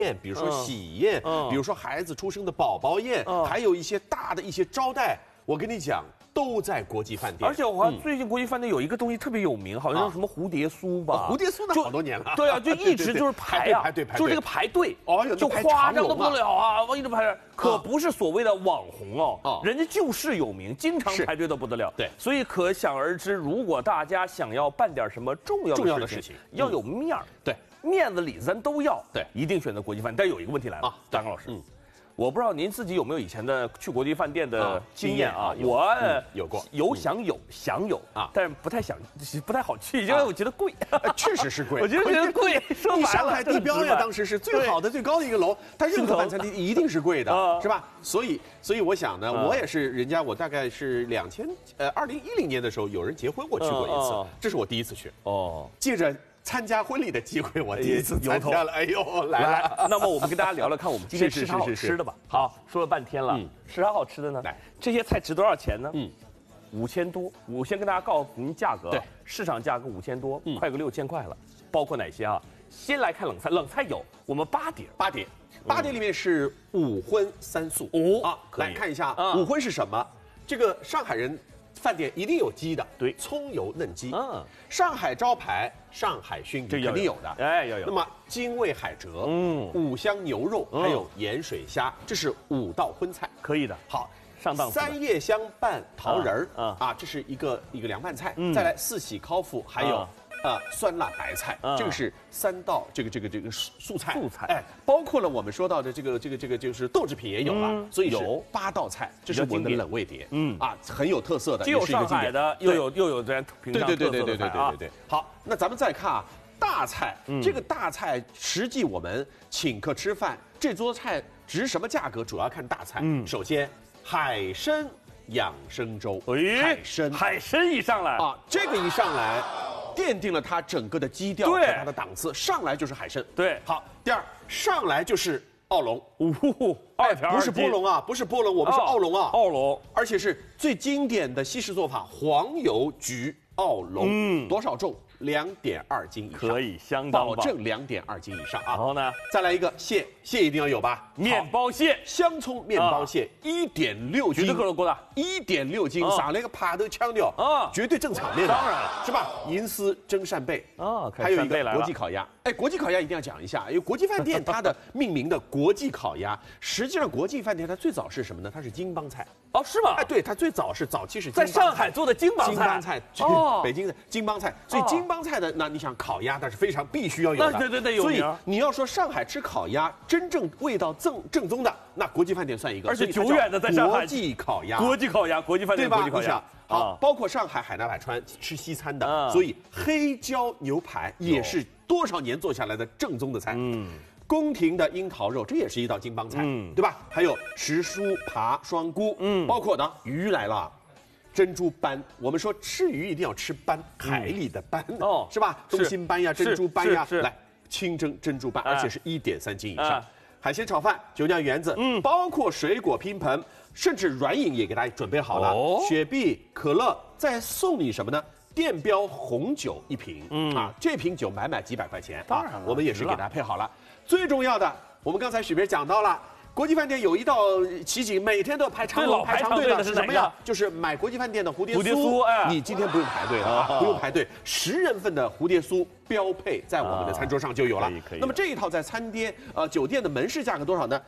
宴，比如说喜宴，比如说孩子出生的宝宝宴，还有一些大的一些招待，我跟你讲。都在国际饭店， 而且我好像最近国际饭店有一个东西特别有名，好像是什么蝴蝶酥吧？ 蝴蝶酥那好多年了。 对啊，就一直就是排啊，就这个排队，就夸张的不了啊，我一直排着，可不是所谓的网红哦，人家就是有名，经常排队的不得了。 对， 所以可想而知，如果大家想要办点什么重要的事情，要有面儿， 对， 面子里子咱都要， 对， 一定选择国际饭店。但有一个问题来了，张刚老师，我不知道您自己有没有以前的去国际饭店的经验啊？我有过， 想有啊，但是不太好去，因为我觉得贵。 确实是贵， 我觉得贵。说白了， 上海地标呀，当时是最好的、最高的一个楼，它任何饭餐厅一定是贵的，是吧？所以我想呢，我也是人家，我大概是2010年的时候，有人结婚我去过一次，这是我第一次去。借着参加婚礼的机会，我第一次参加了。哎呦，来了！ 那么我们跟大家聊聊看，我们今天吃啥好吃的吧。好，说了半天了，吃啥好吃的呢？这些菜值多少钱呢？5000多。我先跟大家告诉您价格，市场价格5000多，快个6000块了。包括哪些啊？先来看冷菜，冷菜有我们8碟里面是5荤3素来看一下5荤是什么？这个上海人。饭店一定有鸡的，对，葱油嫩鸡。上海招牌上海熏鱼肯定有的， 要有。 那么京味海蜇，五香牛肉，还有盐水虾，这是5道荤菜， 可以的。 好， 上档次。 3叶香拌桃仁儿这是一个凉拌菜。再来4喜烤麸，还有酸辣白菜，这个是3道这个素菜。包括了我们说到的这个就是豆制品也有了，所以是8道菜，这是我们的冷味碟，很有特色的， 既有上海的，又有咱平常特色的菜。 对。好，那咱们再看啊，大菜，这个大菜实际我们请客吃饭，这桌菜值什么价格，主要看大菜。首先海参养生粥，海参一上来这个一上来。奠定了它整个的基调和它的档次，上来就是海参。 对， 好，第二上来就是澳龙 ，2条， 不是波龙啊，不是波龙，我们是澳龙啊， 澳龙， 而且是最经典的西式做法，黄油焗澳龙，多少重？2.2斤以上， 可以相当保证2.2斤以上啊。 然后呢， 再来一个蟹一定要有吧？ 面包蟹， 香葱面包蟹1.6斤， 绝对够大 ，1.6斤，上来个扒头腔调绝对正场面的， 当然了， 是吧？银丝蒸扇贝还有一个国际烤鸭。国际烤鸭一定要讲一下，因为国际饭店它的命名的国际烤鸭，实际上国际饭店它最早是什么呢？它是京帮菜。 是吗？ 对，它最早期是在上海做的京帮菜， 北京的京帮菜，所以京帮菜的那你想烤鸭，那是必须要有的。 对，有名。 所以你要说上海吃烤鸭，真正味道正宗的，那国际饭店算一个， 而且久远的在上海国际烤鸭， 国际饭店，国际烤鸭。 好，包括上海海纳百川吃西餐的，所以黑椒牛排也是多少年做下来的正宗的菜。宫廷的樱桃肉，这也是一道京帮菜，对吧？还有时蔬扒双菇，包括的鱼来了，珍珠斑。我们说吃鱼一定要吃斑，海里的斑，是吧？东星斑呀，珍珠斑呀，来清蒸珍珠斑，而且是1.3斤以上。海鲜炒饭、酒酿圆子，包括水果拼盘，甚至软饮也给大家准备好了，雪碧、可乐，再送你什么呢？电标红酒1瓶，这瓶酒买几百块钱， 当然了， 我们也是给大家配好了。最重要的，我们刚才许明讲到了，国际饭店有一道奇景，每天都要排长龙排长队的是什么呀？就是买国际饭店的蝴蝶酥。你今天不用排队了不用排队，10人份的蝴蝶酥标配在我们的餐桌上就有了。那么这一套在酒店的门市价格多少呢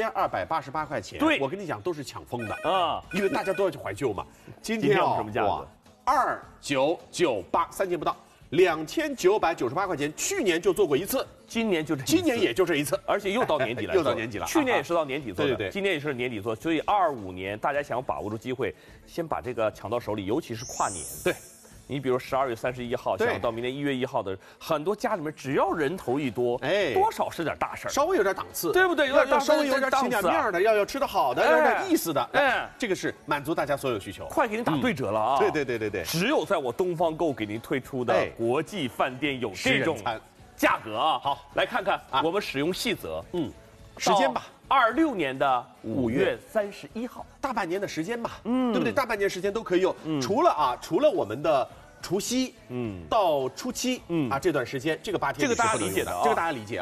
？5288块钱。对，我跟你讲都是抢疯的因为大家都要去怀旧嘛。今天什么价格 ？2998，3件不到。2998块钱，去年就做过一次，今年也就这一次， 而且又到年底了， 又到年底了。 去年也是到年底做的， 对， 今年也是年底做，所以25年大家想要把握住机会，先把这个抢到手里，尤其是跨年。 对。 你比如12月31号，想到明年1月1号的，很多家里面只要人头一多，多少是点大事儿， 稍微有点档次， 对不对？ 要稍微有点起点面的，要吃得好的，要有点意思的，这个是满足大家所有需求。 快给您打对折了啊！ 对， 只有在我东方购给您推出的国际饭店有这种价格啊！好，来看看我们使用细则， 时间吧。 26年的5月31号， 大半年的时间吧，对不对？大半年时间都可以用，除了我们的除夕，到初七，这段时间，这个8天， 这个大家理解的， 这个大家理解啊。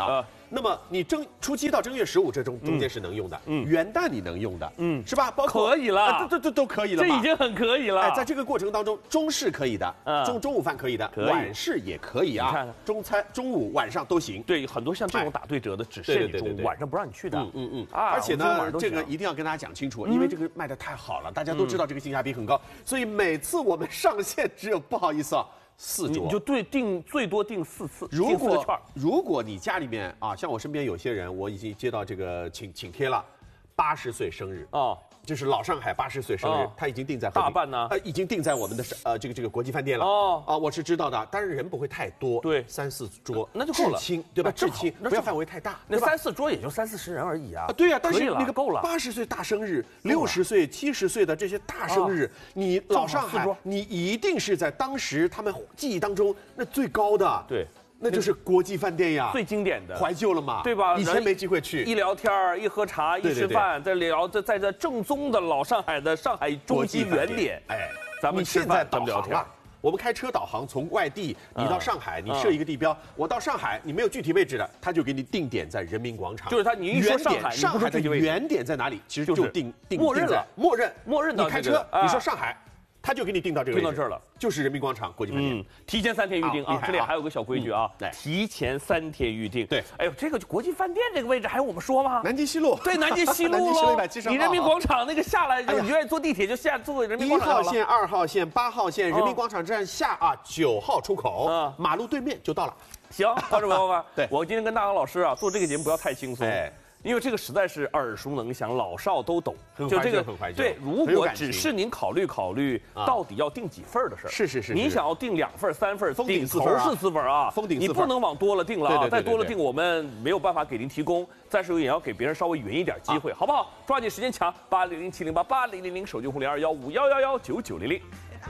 那么你初七到正月15这中间是能用的，元旦你能用的，是吧？包括可以了， 这都可以了， 这已经很可以了。 哎，在这个过程当中，中式可以的，中午饭可以的，晚市也可以啊，中餐、中午、晚上都行。 对，很多像这种打对折的，只限你中午，晚上不让你去的。 而且呢，这个一定要跟大家讲清楚，因为这个卖的太好了，大家都知道这个性价比很高，所以每次我们上线只有不好意思啊。4桌， 你就最多订4次， 如果你家里面啊，像我身边有些人，我已经接到这个请帖了，80岁生日哦。就是老上海80岁生日，他已经定在大办呢， 已经定在我们的这个国际饭店了哦啊，我是知道的，但是人不会太多， 对 ，3、4桌那就够了， 至轻对吧？至轻，不要范围太大， 那3、4桌也就30、40人而已啊。 对呀，但是那个够了 ，80岁大生日、60岁、70岁的这些大生日，你老上海，你一定是在当时他们记忆当中那最高的， 对。 那就是国际饭店呀， 最经典的， 怀旧了嘛， 对吧？ 以前没机会去， 一聊天一喝茶，一吃饭，再聊，在这正宗的老上海的上海中心原点，哎，咱们吃饭，咱们聊天。 我们开车导航，从外地你到上海，你设一个地标，我到上海，你没有具体位置的，他就给你定点在人民广场。 就是他，你一说上海的原点在哪里？其实就默认了， 默认。 你开车，你说上海。他就给你定到这个位置， 定到这儿了， 就是人民广场国际饭店。 提前3天预定啊，这里还有个小规矩啊，提前3天预定。 对， 哎呦，这个国际饭店这个位置还用我们说吗？ 南京西路， 对，南京西路喽。 170 你人民广场那个下来，你愿意坐地铁就坐人民广场 1号线、2号线、8号线，人民广场站下啊，9号出口，马路对面就到了。 行，观众朋友们， 对我今天跟大航老师啊做这个节目不要太轻松。因为这个实在是耳熟能详，老少都懂。 就这个对，如果只是您考虑到底要订几份的事儿， 是， 你想要订2份、3份， 顶头是4份啊， 封顶4份， 你不能往多了订了啊，再多了订我们没有办法给您提供，再是也要给别人稍微匀一点机会，好不好？抓紧时间抢8007088000手机红021511999900。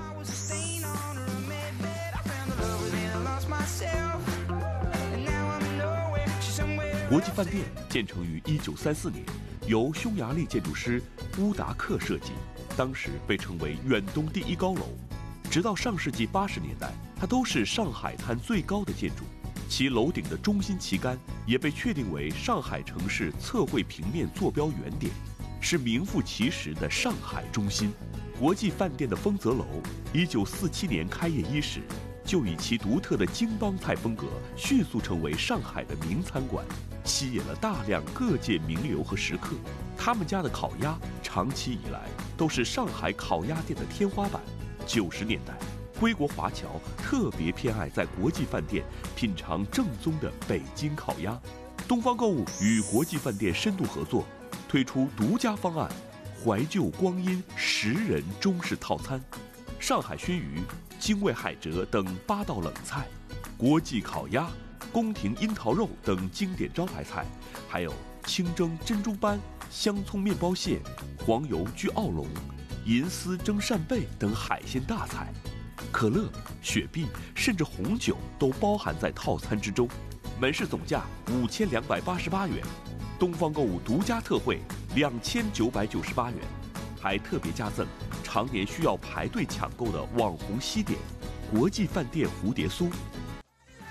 国际饭店建成于1934年，由匈牙利建筑师乌达克设计，当时被称为远东第1高楼。直到上世纪80年代，它都是上海滩最高的建筑，其楼顶的中心旗杆也被确定为上海城市测绘平面坐标原点，是名副其实的上海中心。国际饭店的丰泽楼，1947年开业伊始，就以其独特的京帮菜风格迅速成为上海的名餐馆，吸引了大量各界名流和食客。他们家的烤鸭长期以来都是上海烤鸭店的天花板。90年代，归国华侨特别偏爱在国际饭店品尝正宗的北京烤鸭。东方购物与国际饭店深度合作，推出独家方案——怀旧光阴10人中式套餐，上海熏鱼、精卫海蜇等8道冷菜，国际烤鸭、宫廷樱桃肉等经典招牌菜，还有清蒸珍珠斑、香葱面包蟹、黄油焗澳龙、银丝蒸扇贝等海鲜大菜，可乐、雪碧甚至红酒都包含在套餐之中。门市总价5288元，东方购物独家特惠2998元，还特别加赠常年需要排队抢购的网红西点——国际饭店蝴蝶酥。